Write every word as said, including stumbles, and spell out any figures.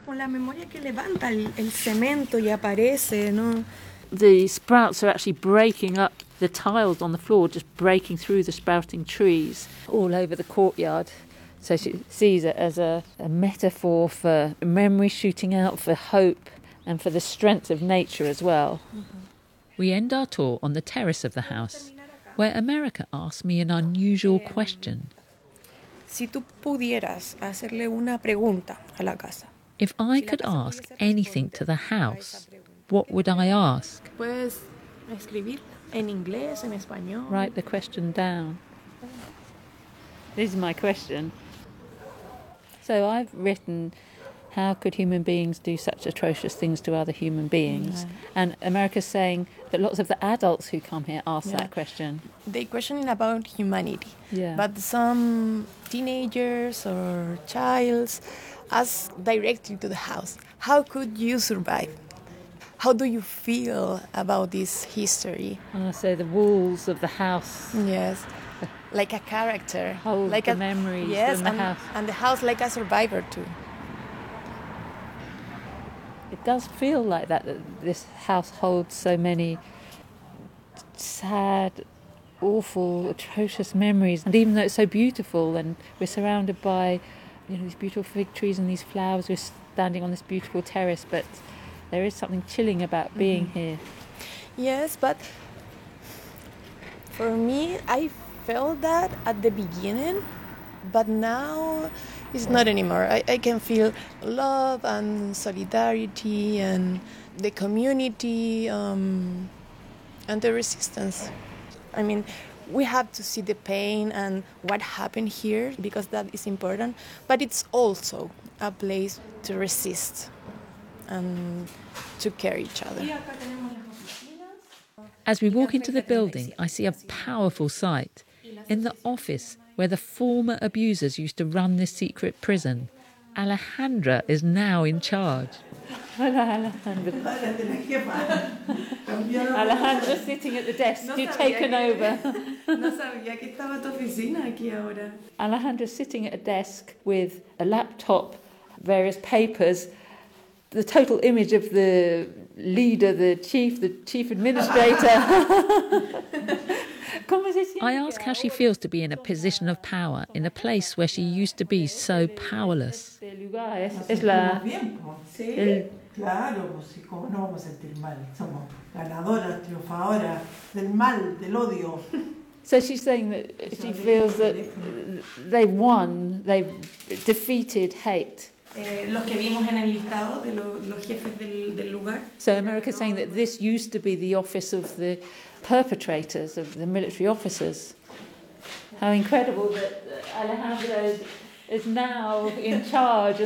con la memoria que levanta el, el cemento y aparece, ¿no? The sprouts are actually breaking up the tiles on the floor, just breaking through the sprouting trees all over the courtyard. So she sees it as a, a metaphor for memory shooting out, for hope, and for the strength of nature as well. Mm-hmm. We end our tour on the terrace of the house, where America asks me an unusual question. Si tú pudieras hacerle una pregunta a la casa. If I could ask anything to the house, what would I ask? Puedes escribir en inglés, en español. Write the question down. This is my question. So I've written, how could human beings do such atrocious things to other human beings? Yeah. And America's saying that lots of the adults who come here ask yeah. that question. They question about humanity. Yeah. But some teenagers or childs ask directly to the house, how could you survive? How do you feel about this history? Oh, so the walls of the house. Yes. Like a character. Hold like the a, memories yes, from the and, house. And the house like a survivor too. It does feel like that, that this house holds so many sad, awful, atrocious memories. And even though it's so beautiful and we're surrounded by, you know, these beautiful fig trees and these flowers, we're standing on this beautiful terrace, but there is something chilling about being mm-hmm. here. Yes, but for me, I felt that at the beginning, but now it's not anymore. I, I can feel love and solidarity and the community um, and the resistance. I mean, we have to see the pain and what happened here because that is important, but it's also a place to resist and to care each other. As we walk into the building, I see a powerful sight. In the office where the former abusers used to run this secret prison, Alejandra is now in charge. Hola, Alejandra. Alejandra sitting at the desk. No You've taken over. No sabía que estaba tu oficina aquí ahora. Alejandra sitting at a desk with a laptop, various papers, the total image of the leader, the chief, the chief administrator. I ask how she feels to be in a position of power in a place where she used to be so powerless. Claro, pues cómo no vamos a sentir mal. Somos ganadoras, triunfadoras del mal, del odio. So she's saying that she feels that they've won, they've defeated hate. Eh, los que vimos en el listado de lo, los jefes del, del lugar. So America's saying that this used to be the office of the perpetrators, of the military officers. How incredible that Alejandra is, is now in charge.